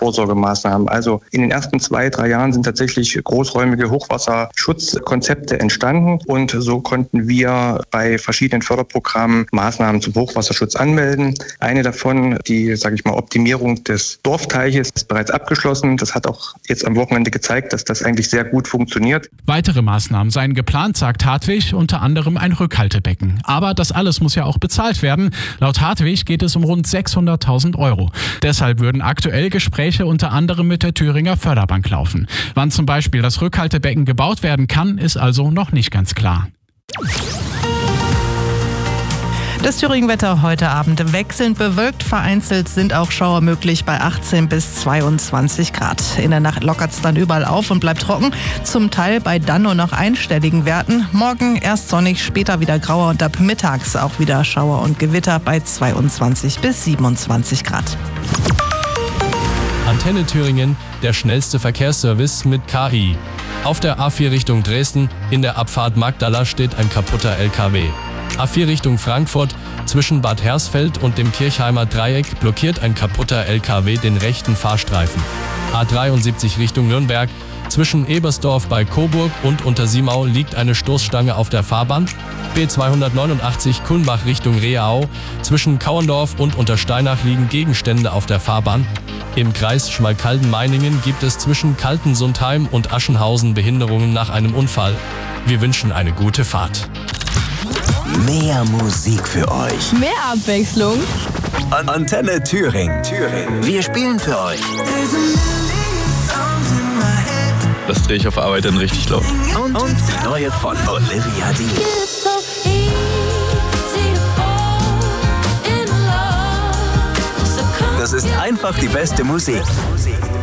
Vorsorgemaßnahmen. Also in den ersten 2-3 Jahren sind tatsächlich großräumige Hochwasserschutzkonzepte entstanden und so konnten wir bei verschiedenen Förderprogrammen Maßnahmen zum Hochwasserschutz anmelden. Eine davon, die, Optimierung des Dorfteiches, ist bereits abgeschlossen. Das hat auch jetzt am Wochenende gezeigt, dass das eigentlich sehr gut funktioniert. Weitere Maßnahmen seien geplant, sagt Hartwig, unter anderem ein Rückhaltebecken. Aber das alles muss ja auch bezahlt werden. Laut Hartwig geht es um rund 600.000 Euro. Deshalb würden aktuell Gespräche unter anderem mit der Thüringer Förderbank laufen. Wann zum Beispiel das Rückhaltebecken gebaut werden kann, ist also noch nicht ganz klar. Das Thüringen-Wetter heute Abend wechselnd bewölkt. Vereinzelt sind auch Schauer möglich bei 18 bis 22 Grad. In der Nacht lockert es dann überall auf und bleibt trocken. Zum Teil bei dann nur noch einstelligen Werten. Morgen erst sonnig, später wieder grauer und ab mittags auch wieder Schauer und Gewitter bei 22 bis 27 Grad. Antenne Thüringen, der schnellste Verkehrsservice mit KI. Auf der A4 Richtung Dresden, in der Abfahrt Magdala steht ein kaputter LKW. A4 Richtung Frankfurt, zwischen Bad Hersfeld und dem Kirchheimer Dreieck blockiert ein kaputter LKW den rechten Fahrstreifen. A73 Richtung Nürnberg, zwischen Ebersdorf bei Coburg und Untersimau liegt eine Stoßstange auf der Fahrbahn. B289 Kulmbach Richtung Reau, zwischen Kauendorf und Untersteinach liegen Gegenstände auf der Fahrbahn. Im Kreis Schmalkalden-Meiningen gibt es zwischen Kaltensundheim und Aschenhausen Behinderungen nach einem Unfall. Wir wünschen eine gute Fahrt. Mehr Musik für euch. Mehr Abwechslung. Antenne Thüringen. Wir spielen für euch. Das drehe ich auf Arbeit dann richtig laut. Und die neue von Olivia Dean. Das ist einfach die beste Musik.